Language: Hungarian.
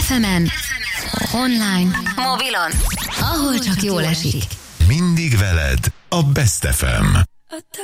FM-en, online, mobilon, ahol csak jól esik. Mindig veled a Best FM.